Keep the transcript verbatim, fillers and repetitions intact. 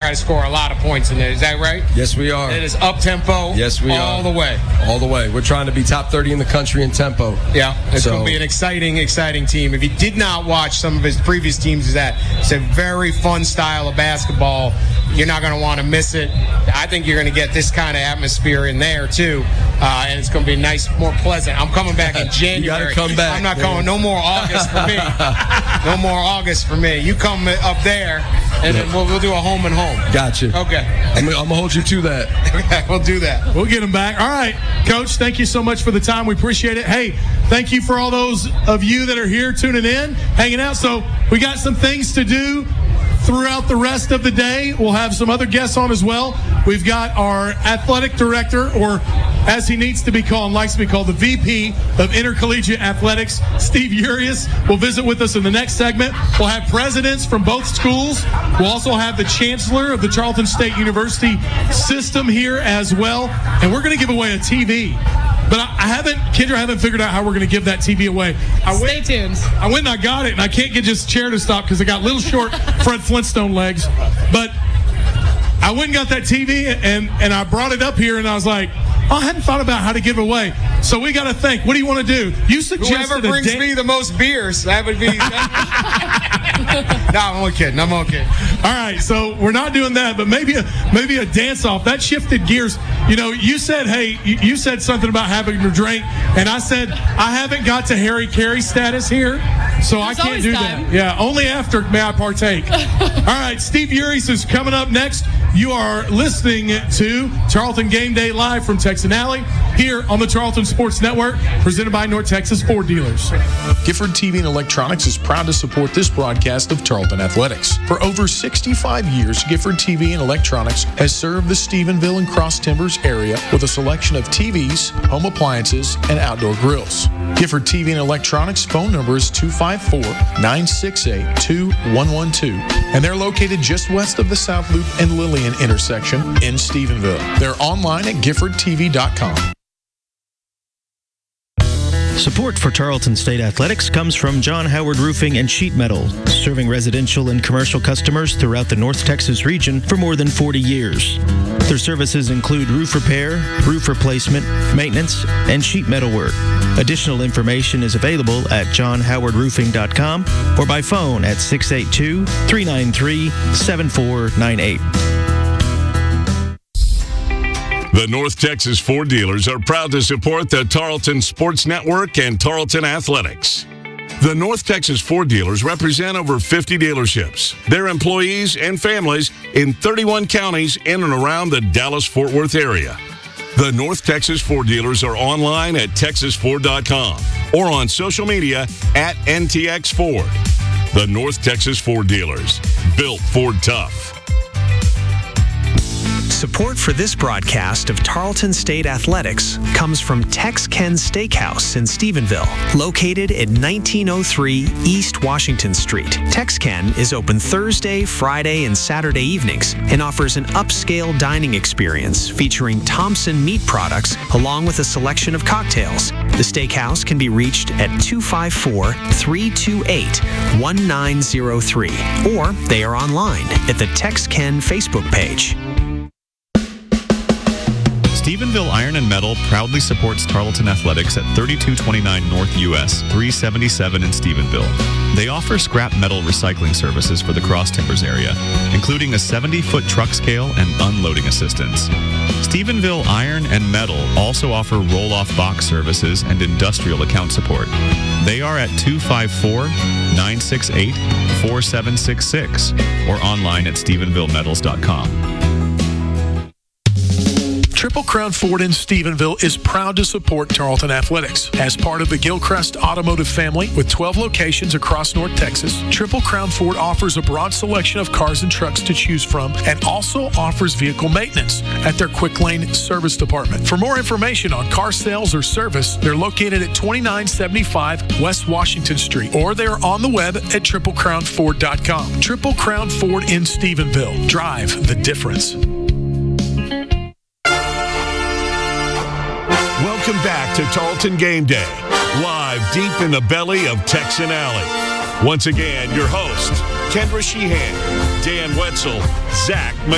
try to score a lot of points in there. Is that right? Yes, we are. It is up-tempo yes, we all are. the way. All the way. We're trying to be top thirty in the country in tempo. Yeah, it's so, going to be an exciting, exciting team. If you did not watch some of his previous teams, is that it's a very fun style of basketball. You're not going to want to miss it. I think you're going to get this kind of atmosphere in there, too. Uh, and it's going to be nice, more pleasant. I'm coming back in January. You got to come back. I'm not man. going. No more August for me. No more August for me. You come up there, and then we'll, we'll do a home and home. Gotcha. Okay. I'm, I'm going to hold you to that. Okay, we'll do that. We'll get him back. All right, Coach, thank you so much for the time. We appreciate it. Hey, thank you for all those of you that are here tuning in, hanging out. So we got some things to do throughout the rest of the day. We'll have some other guests on as well. We've got our athletic director, or as he needs to be called, likes to be called, the V P of Intercollegiate Athletics, Steve Urias, will visit with us in the next segment. We'll have presidents from both schools. We'll also have the chancellor of the Tarleton State University system here as well. And we're going to give away a T V. But I, I haven't, Kendra, I haven't figured out how we're going to give that T V away. I Stay went, tuned. I went and I got it, and I can't get this chair to stop because I got little short Fred Flintstone legs. But I went and got that T V, and, and I brought it up here, and I was like, oh, I hadn't thought about how to give it away. So we got to think. What do you want to do? You suggested Whoever brings a da- me the most beers, that would be. No, I'm only kidding. I'm only kidding. All right, so we're not doing that, but maybe a maybe a dance off. That shifted gears. You know, you said, hey, you, you said something about having a drink, and I said I haven't got to Harry Carey status here, so There's I can't always do time. that. Yeah, only after may I partake. All right, Steve Urias is coming up next. You are listening to Tarleton Game Day live from Texan Alley here on the Tarleton Sports Network, presented by North Texas Ford Dealers. Gifford T V and Electronics is proud to support this broadcast of Tarleton Athletics. For over sixty-five years, Gifford T V and Electronics has served the Stephenville and Cross Timbers area with a selection of T Vs, home appliances, and outdoor grills. Gifford T V and Electronics phone number is two five four, nine six eight, two one one two, and they're located just west of the South Loop and Lillian intersection in Stephenville. They're online at gifford t v dot com. Support for Tarleton State Athletics comes from John Howard Roofing and Sheet Metal, serving residential and commercial customers throughout the North Texas region for more than forty years. Their services include roof repair, roof replacement, maintenance, and sheet metal work. Additional information is available at john howard roofing dot com or by phone at six eight two, three nine three, seven four nine eight. The North Texas Ford Dealers are proud to support the Tarleton Sports Network and Tarleton Athletics. The North Texas Ford Dealers represent over fifty dealerships, their employees and families in thirty-one counties in and around the Dallas-Fort Worth area. The North Texas Ford Dealers are online at texas ford dot com or on social media at N T X Ford. The North Texas Ford Dealers, built Ford tough. Support for this broadcast of Tarleton State Athletics comes from Tex-Ken Steakhouse in Stephenville, located at nineteen oh three East Washington Street. Tex-Ken is open Thursday, Friday, and Saturday evenings and offers an upscale dining experience featuring Thompson meat products along with a selection of cocktails. The steakhouse can be reached at two five four, three two eight, one nine zero three, or they are online at the Tex-Ken Facebook page. Stephenville Iron and Metal proudly supports Tarleton Athletics at thirty-two twenty-nine North U S, three seventy-seven in Stephenville. They offer scrap metal recycling services for the Cross Timbers area, including a seventy-foot truck scale and unloading assistance. Stephenville Iron and Metal also offer roll-off box services and industrial account support. They are at two five four, nine six eight, four seven six six or online at stephenville metals dot com. Triple Crown Ford in Stephenville is proud to support Tarleton Athletics. As part of the Gilchrist Automotive family with twelve locations across North Texas, Triple Crown Ford offers a broad selection of cars and trucks to choose from and also offers vehicle maintenance at their Quick Lane Service Department. For more information on car sales or service, they're located at twenty-nine seventy-five West Washington Street, or they're on the web at triple crown ford dot com. Triple Crown Ford in Stephenville. Drive the difference. Welcome back to Tarleton Game Day, live deep in the belly of Texan Alley. Once again, your host, Kendra Sheehan, Dan Wetzel, Zach McCall.